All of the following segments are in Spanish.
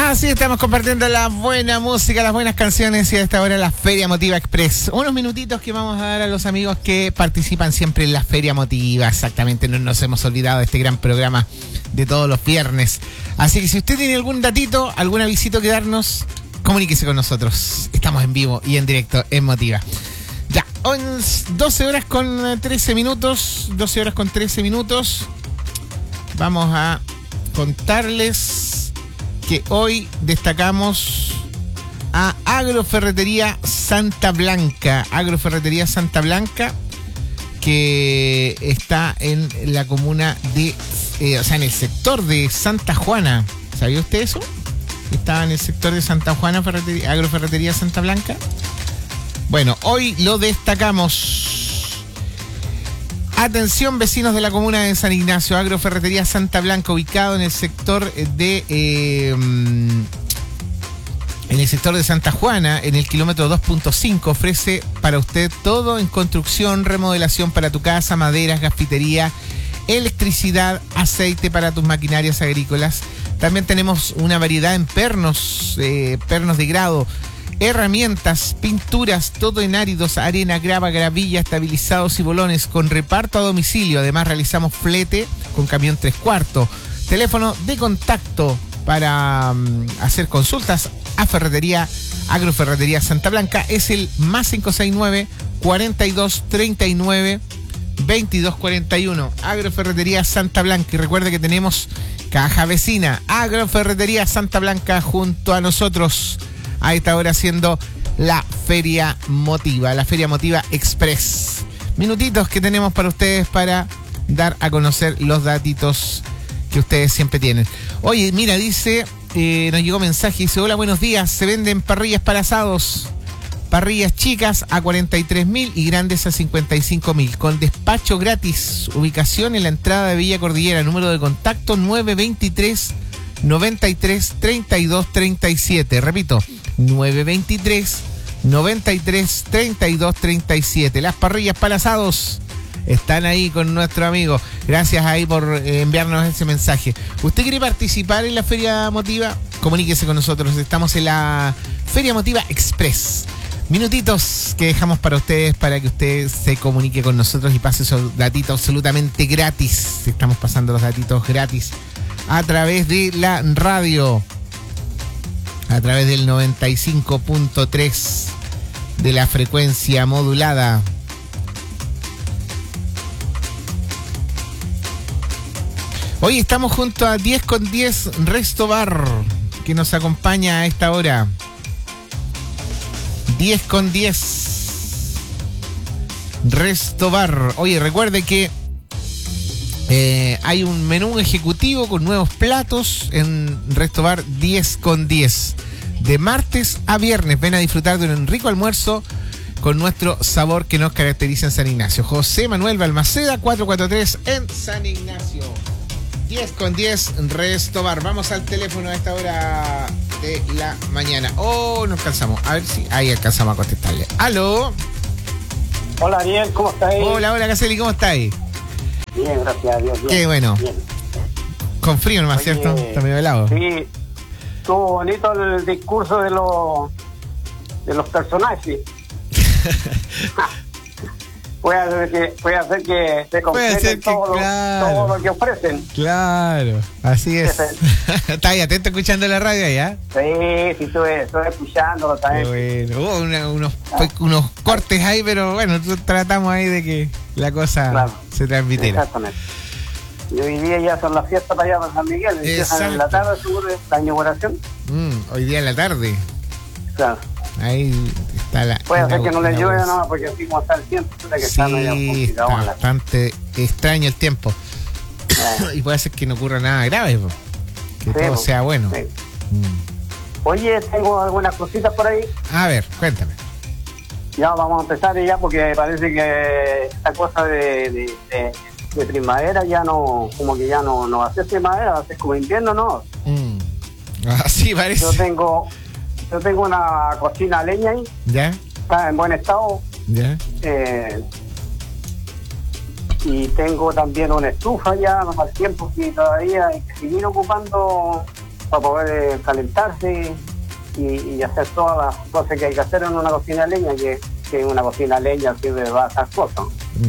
Así estamos compartiendo la buena música, las buenas canciones y a esta hora la Feria Motiva Express. Unos minutitos que vamos a dar a los amigos que participan siempre en la Feria Motiva. Exactamente, no nos hemos olvidado de este gran programa de todos los viernes. Así que si usted tiene algún datito, algún avisito que darnos, comuníquese con nosotros. Estamos en vivo y en directo en Motiva. Ya, 12 horas con 13 minutos. 12 horas con 13 minutos. Vamos a contarles que hoy destacamos a Agroferretería Santa Blanca. Agroferretería Santa Blanca, que está en la comuna de, en el sector de Santa Juana. ¿Sabía usted eso? Está en el sector de Santa Juana, Agroferretería Santa Blanca. Bueno, hoy lo destacamos. Atención, vecinos de la comuna de San Ignacio, Agroferretería Santa Blanca, ubicado en el sector de Santa Juana, en el kilómetro 2.5, ofrece para usted todo en construcción, remodelación para tu casa, maderas, gasfitería, electricidad, aceite para tus maquinarias agrícolas. También tenemos una variedad en pernos de grado, herramientas, pinturas, todo en áridos, arena, grava, gravilla, estabilizados y bolones, con reparto a domicilio. Además realizamos flete con camión 3/4. Teléfono de contacto para hacer consultas a Agroferretería Santa Blanca es el +569 42 39 22 41. Agroferretería Santa Blanca. Y recuerde que tenemos caja vecina, Agroferretería Santa Blanca, junto a nosotros a esta hora haciendo la Feria Motiva, la Feria Motiva Express. Minutitos que tenemos para ustedes para dar a conocer los datitos que ustedes siempre tienen. Oye, mira, dice, nos llegó mensaje, dice: hola, buenos días, se venden parrillas para asados, parrillas chicas a 43.000 y grandes a 55.000, con despacho gratis. Ubicación en la entrada de Villa Cordillera, número de contacto 923 93 32 37. Repito, 923 93 32 37. Las parrillas para asados están ahí con nuestro amigo. Gracias ahí por enviarnos ese mensaje. ¿Usted quiere participar en la Feria Motiva? Comuníquese con nosotros. Estamos en la Feria Motiva Express. Minutitos que dejamos para ustedes, para que usted se comunique con nosotros y pase esos datitos absolutamente gratis. Estamos pasando los datitos gratis a través de la radio, a través del 95.3 de la frecuencia modulada. Hoy estamos junto a 10 con 10 Resto Bar, que nos acompaña a esta hora. 10 con 10 Resto Bar. Oye, recuerde que hay un menú ejecutivo con nuevos platos en Resto Bar 10 con 10. De martes a viernes, ven a disfrutar de un rico almuerzo con nuestro sabor que nos caracteriza en San Ignacio. José Manuel Balmaceda, 443 en San Ignacio. 10 con 10 Resto Bar. Vamos al teléfono a esta hora de la mañana. Oh, nos cansamos. A ver si ahí alcanzamos a contestarle. ¡Aló! Hola, Ariel, ¿cómo estás? Hola, Caseli, ¿cómo estáis? Bien, gracias a Dios. Bien. Qué bueno. Bien. Con frío nomás, ¿cierto? Está medio helado. Sí, estuvo bonito el discurso de los personajes. Puede hacer que se complete todo lo que ofrecen. Claro, así es. ¿Estás ahí atento escuchando la radio ya? Sí, estoy escuchándolo también. Bueno, hubo unos cortes ahí, pero bueno, tratamos ahí de que la cosa se transmitiera. Exactamente. Y hoy día ya son las fiestas para allá, para San Miguel. Empiezan en la tarde, seguro, la inauguración. Hoy día en la tarde. Claro. Ahí está la... Puede ser que no le llueve nada, porque así como está el tiempo, que está medio complicado. Está bastante extraño el tiempo. Y puede ser que no ocurra nada grave, que todo sea bueno. Sí. Oye, tengo algunas cositas por ahí. A ver, cuéntame. Ya vamos a empezar ya, porque parece que esta cosa de primavera ya no, como que ya no va a ser primavera, va a ser como invierno, ¿no? Así parece. Yo tengo una cocina a leña ahí. ¿Ya? Está en buen estado. ¿Ya? Y tengo también una estufa ya, no más tiempo, que todavía hay que seguir ocupando para poder calentarse y hacer todas las cosas que hay que hacer en una cocina de leña, que una cocina de leña sirve para esas cosas.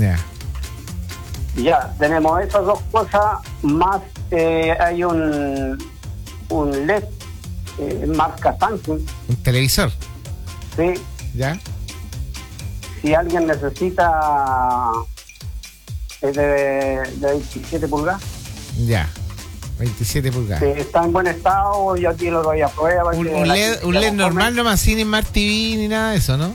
Ya, tenemos esas dos cosas, más hay un LED marca Samsung. ¿Un televisor? Sí. ¿Ya? Si alguien necesita, es de 27 pulgadas. Ya, 27 pulgadas. Sí, está en buen estado, yo aquí lo doy a prueba. Un LED normal nomás, sin Smart TV ni nada de eso, ¿no?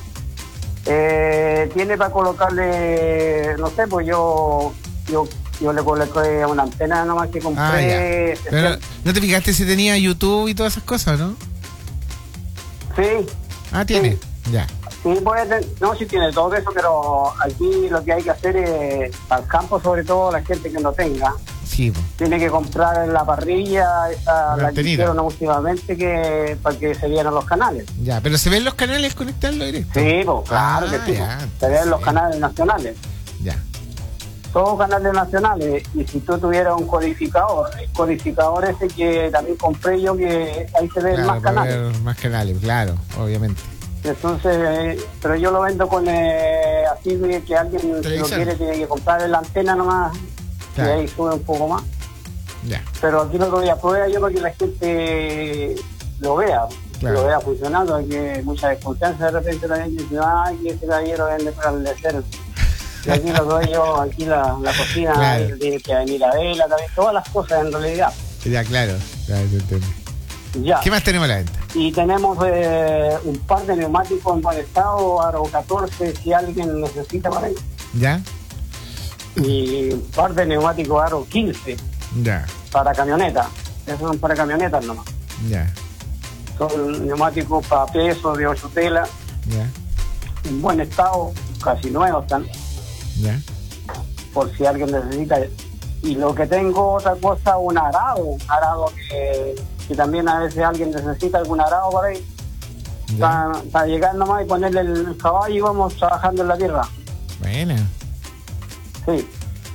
Tiene para colocarle, no sé, pues yo le coloqué una antena nomás que compré. Pero ¿no te fijaste si tenía YouTube y todas esas cosas, no? Sí. Tiene, sí. Ya. Sí, sí tiene todo eso, pero aquí lo que hay que hacer es, al campo sobre todo, la gente que no tenga, sí, tiene que comprar la parrilla, la que hicieron últimamente para que se vieran los canales. Ya, pero ¿se ven los canales conectarlo directo? Sí, pues claro que sí. Ya, se ven los canales nacionales. Ya. Todos canales nacionales. Y si tú tuvieras un codificador, el codificador ese que también compré yo, que ahí se ven más canales. Ver más canales, claro, obviamente. Entonces, pero yo lo vendo con así que alguien lo quiere, tiene que comprar la antena nomás, claro. Y ahí sube un poco más. Ya. Pero aquí lo doy a prueba yo para que la gente lo vea, claro. Lo vea funcionando. Hay que mucha desconfianza de repente también dice, que ese caballero vende para el deseo. Y aquí lo doy yo, aquí la cocina, claro. Tiene que venir a verla también, todas las cosas en realidad. Ya, claro, ya. ¿Qué más tenemos a la venta? Y tenemos un par de neumáticos en buen estado, aro 14, si alguien necesita para ello. ¿Ya? Y un par de neumáticos aro 15. Ya. Para camionetas. Esos son para camionetas nomás. Ya. Son neumáticos para peso de 8 telas. Ya. En buen estado, casi nuevos están. Ya. Por si alguien necesita. Y lo que tengo, otra cosa, un arado que también a veces alguien necesita algún arado por ahí. Para llegar nomás y ponerle el caballo y vamos trabajando en la tierra. Buena. Sí.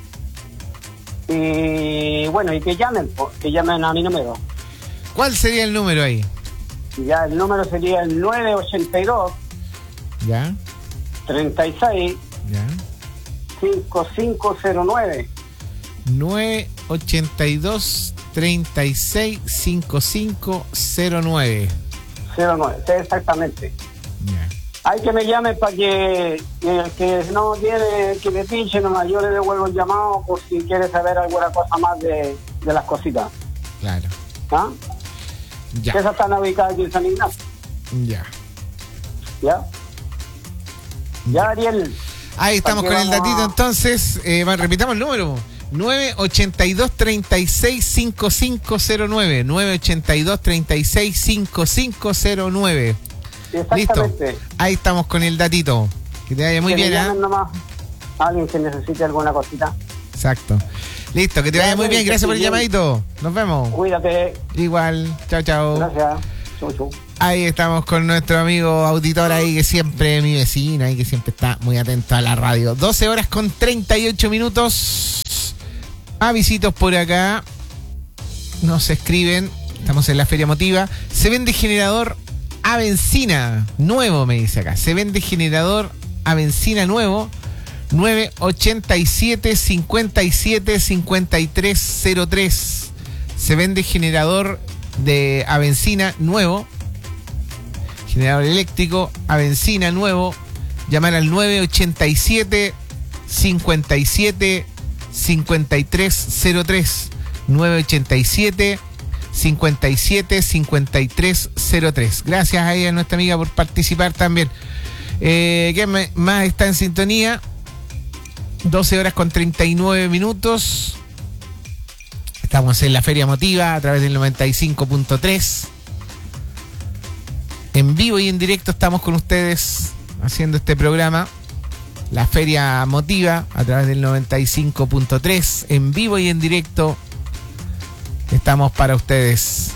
Y bueno, y que llamen a mi número. ¿Cuál sería el número ahí? Ya, el número sería el 982. Ya. 36. Ya. 5509. 982 36 5509. 09, sí, exactamente. Yeah. Hay que me llame para que no tiene, que me pinche nomás, yo le devuelvo el llamado por si quiere saber alguna cosa más de las cositas. Claro. ¿Ah? Ya. Esas están ubicadas aquí en San Ignacio. Ya. ¿Ya? Ya, Ariel. Ahí estamos con el datito entonces. Repitamos el número. 982 36 5509. 982 36 5509. Listo. Ahí estamos con el datito. Que te vaya muy bien, ¿eh? Nomás alguien que necesite alguna cosita. Exacto. Listo, que te vaya muy bien. Gracias por el llamadito. Nos vemos. Cuídate. Igual. Chao, chao. Gracias. Chau, chau. Ahí estamos con nuestro amigo auditor ahí, que siempre, mi vecina, y que siempre está muy atento a la radio. 12 horas con 38 minutos. Avisitos por acá. Nos escriben. Estamos en la Feria Emotiva. Se vende generador a benzina nuevo, me dice acá. Se vende generador a benzina nuevo. 987 57 5303. Se vende generador a benzina nuevo. Generador eléctrico a benzina nuevo. Llamar al 987 57 5303. 987 57 5303. Gracias ahí a nuestra amiga por participar también. ¿Quién más está en sintonía? 12 horas con 39 minutos. Estamos en la Feria Emotiva a través del 95.3. En vivo y en directo estamos con ustedes haciendo este programa. La Feria Emotiva a través del 95.3. En vivo y en directo estamos para ustedes.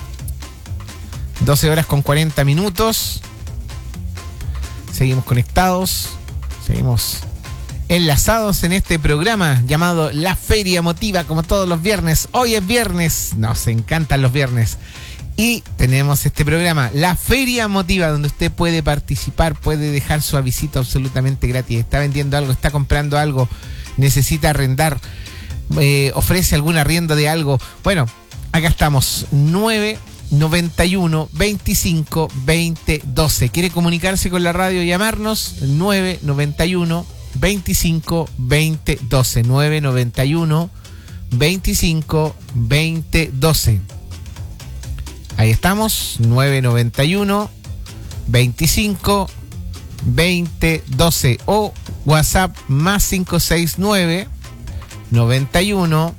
12 horas con 40 minutos. Seguimos conectados. Seguimos enlazados en este programa llamado La Feria Emotiva, como todos los viernes. Hoy es viernes, nos encantan los viernes. Y tenemos este programa, La Feria Emotiva, donde usted puede participar, puede dejar su avisito absolutamente gratis. Está vendiendo algo, está comprando algo, necesita arrendar, ofrece algún arriendo de algo. Bueno, acá estamos, 991 25 20 12. ¿Quiere comunicarse con la radio y llamarnos? 991 25 20 12. 991 25 20 12. Ahí estamos, 991 25 20 12. O WhatsApp más 569 91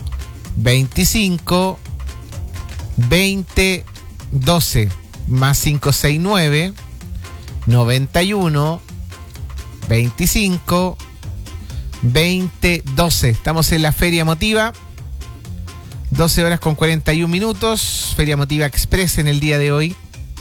25 20 12. Más 569 91 25 20 12. Estamos en la Feria Emotiva. 12 horas con 41 minutos. Feria Emotiva Express en el día de hoy.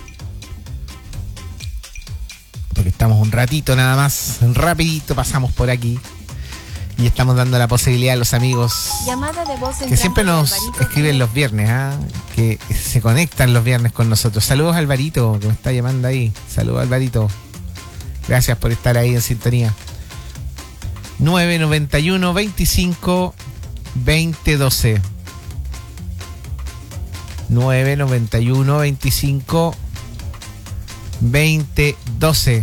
Porque estamos un ratito nada más. Rapidito pasamos por aquí. Y estamos dando la posibilidad a los amigos llamada de voz que siempre nos escriben los viernes, que se conectan los viernes con nosotros. Saludos a Alvarito, que me está llamando ahí. Saludos, Alvarito. Gracias por estar ahí en sintonía. 991 25 20 12. 991 25 20 12.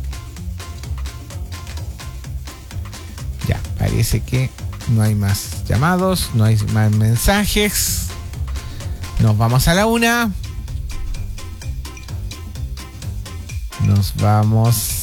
Ya, parece que no hay más llamados, no hay más mensajes. Nos vamos a la una. Nos vamos